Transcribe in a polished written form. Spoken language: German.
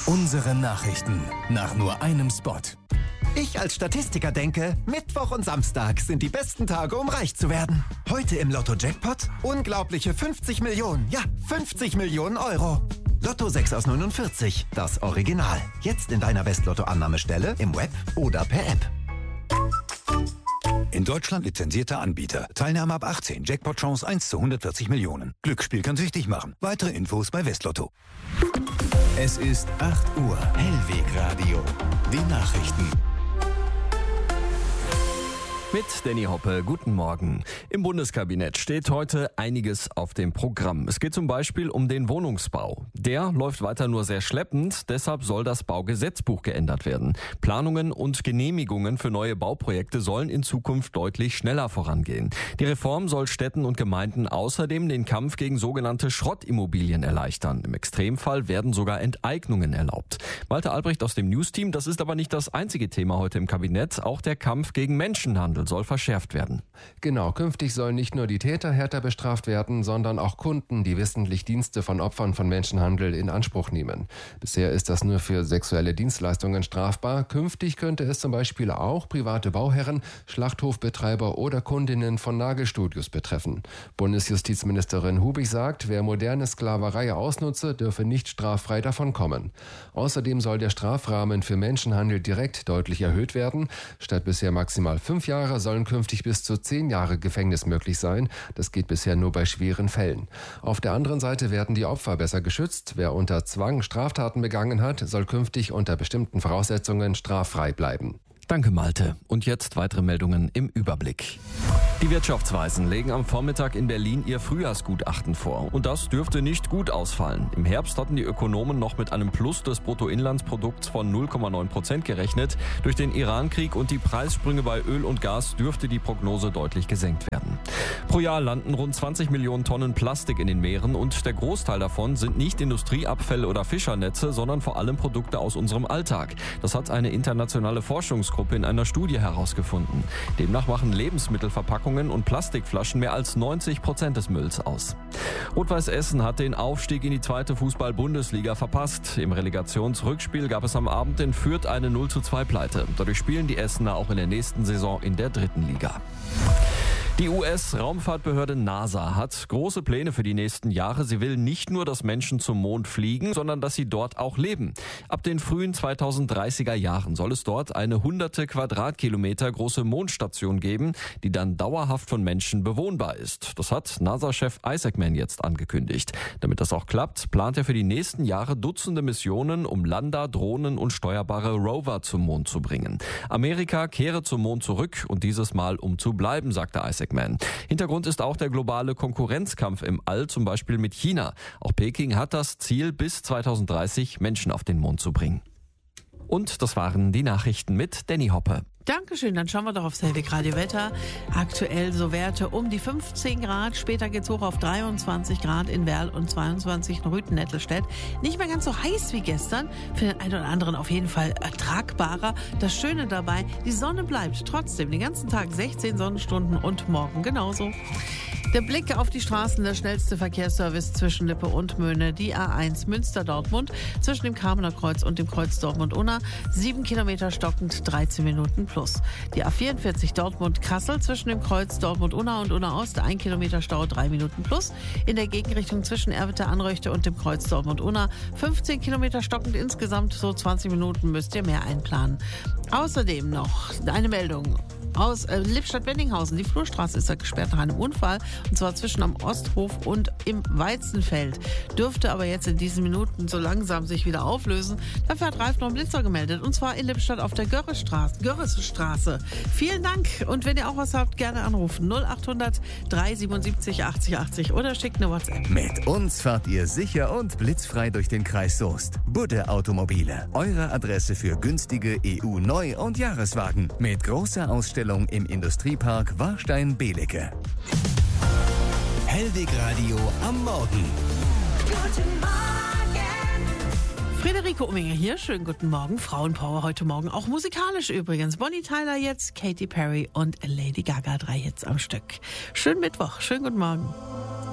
Unsere Nachrichten nach nur einem Spot. Ich als Statistiker denke, Mittwoch und Samstag sind die besten Tage, um reich zu werden. Heute im Lotto-Jackpot unglaubliche 50 Millionen, ja 50 Millionen Euro. Lotto 6 aus 49, das Original. Jetzt in deiner Westlotto-Annahmestelle, im Web oder per App. In Deutschland lizenzierter Anbieter. Teilnahme ab 18. Jackpot-Chance 1 zu 140 Millionen. Glücksspiel kann süchtig machen. Weitere Infos bei Westlotto. Es ist 8 Uhr. Hellwegradio. Die Nachrichten. Mit Danny Hoppe, guten Morgen. Im Bundeskabinett steht heute einiges auf dem Programm. Es geht zum Beispiel um den Wohnungsbau. Der läuft weiter nur sehr schleppend, deshalb soll das Baugesetzbuch geändert werden. Planungen und Genehmigungen für neue Bauprojekte sollen in Zukunft deutlich schneller vorangehen. Die Reform soll Städten und Gemeinden außerdem den Kampf gegen sogenannte Schrottimmobilien erleichtern. Im Extremfall werden sogar Enteignungen erlaubt. Malte Albrecht aus dem Newsteam, das ist aber nicht das einzige Thema heute im Kabinett. Auch der Kampf gegen Menschenhandel soll verschärft werden. Genau, künftig sollen nicht nur die Täter härter bestraft werden, sondern auch Kunden, die wissentlich Dienste von Opfern von Menschenhandel in Anspruch nehmen. Bisher ist das nur für sexuelle Dienstleistungen strafbar. Künftig könnte es zum Beispiel auch private Bauherren, Schlachthofbetreiber oder Kundinnen von Nagelstudios betreffen. Bundesjustizministerin Hubig sagt, wer moderne Sklaverei ausnutze, dürfe nicht straffrei davonkommen. Außerdem soll der Strafrahmen für Menschenhandel direkt deutlich erhöht werden. Statt bisher maximal 5 Jahre sollen künftig bis zu 10 Jahre Gefängnis möglich sein. Das geht bisher nur bei schweren Fällen. Auf der anderen Seite werden die Opfer besser geschützt. Wer unter Zwang Straftaten begangen hat, soll künftig unter bestimmten Voraussetzungen straffrei bleiben. Danke, Malte. Und jetzt weitere Meldungen im Überblick. Die Wirtschaftsweisen legen am Vormittag in Berlin ihr Frühjahrsgutachten vor. Und das dürfte nicht gut ausfallen. Im Herbst hatten die Ökonomen noch mit einem Plus des Bruttoinlandsprodukts von 0,9% gerechnet. Durch den Irankrieg und die Preissprünge bei Öl und Gas dürfte die Prognose deutlich gesenkt werden. Pro Jahr landen rund 20 Millionen Tonnen Plastik in den Meeren und der Großteil davon sind nicht Industrieabfälle oder Fischernetze, sondern vor allem Produkte aus unserem Alltag. Das hat eine internationale Forschungsgruppe in einer Studie herausgefunden. Demnach machen Lebensmittelverpackungen und Plastikflaschen mehr als 90% des Mülls aus. Rot-Weiß Essen hat den Aufstieg in die 2. Fußball-Bundesliga verpasst. Im Relegationsrückspiel gab es am Abend in Fürth eine 0:2-Pleite. Dadurch spielen die Essener auch in der nächsten Saison in der 3. Liga. Die US-Raumfahrtbehörde NASA hat große Pläne für die nächsten Jahre. Sie will nicht nur, dass Menschen zum Mond fliegen, sondern dass sie dort auch leben. Ab den frühen 2030er Jahren soll es dort eine 100 Quadratkilometer große Mondstation geben, die dann dauerhaft von Menschen bewohnbar ist. Das hat NASA-Chef Isaacman jetzt angekündigt. Damit das auch klappt, plant er für die nächsten Jahre Dutzende Missionen, um Lander, Drohnen und steuerbare Rover zum Mond zu bringen. Amerika kehre zum Mond zurück und dieses Mal um zu bleiben, sagte Isaacman. Hintergrund ist auch der globale Konkurrenzkampf im All, zum Beispiel mit China. Auch Peking hat das Ziel, bis 2030 Menschen auf den Mond zu bringen. Und das waren die Nachrichten mit Danny Hoppe. Dankeschön, dann schauen wir doch aufs Hellwegradio Wetter. Aktuell so Werte um die 15 Grad, später geht's hoch auf 23 Grad in Werl und 22 in Rüthen-Nettelstedt. Nicht mehr ganz so heiß wie gestern, für den einen oder anderen auf jeden Fall ertragbarer. Das Schöne dabei, die Sonne bleibt trotzdem den ganzen Tag 16 Sonnenstunden und morgen genauso. Der Blick auf die Straßen, der schnellste Verkehrsservice zwischen Lippe und Möhne, die A1 Münster-Dortmund, zwischen dem Kamener Kreuz und dem Kreuz Dortmund-Unna, 7 Kilometer stockend, 13 Minuten plus. Die A44 Dortmund-Kassel zwischen dem Kreuz Dortmund-Unna und Unna-Ost, 1 Kilometer Stau, 3 Minuten plus. In der Gegenrichtung zwischen Erwitte-Anröchte und dem Kreuz Dortmund-Unna, 15 Kilometer stockend, insgesamt so 20 Minuten müsst ihr mehr einplanen. Außerdem noch eine Meldung aus Lippstadt-Wenninghausen. Die Flurstraße ist da gesperrt nach einem Unfall, und zwar zwischen am Osthof und im Weizenfeld. Dürfte aber jetzt in diesen Minuten so langsam sich wieder auflösen. Dafür hat Ralf noch einen Blitzer gemeldet, und zwar in Lippstadt auf der Görresstraße. Vielen Dank, und wenn ihr auch was habt, gerne anrufen. 0800 377 80 80 oder schickt eine WhatsApp. Mit uns fahrt ihr sicher und blitzfrei durch den Kreis Soest. Budde Automobile, eure Adresse für günstige EU-Neu- und Jahreswagen mit großer Ausstellung im Industriepark Warstein-Belecke. Hellwegradio am Morgen. Guten Morgen. Friederike Umminger hier, schönen guten Morgen. Frauenpower heute Morgen, auch musikalisch übrigens. Bonnie Tyler jetzt, Katy Perry und Lady Gaga, 3 Hits am Stück. Schönen Mittwoch, schönen guten Morgen.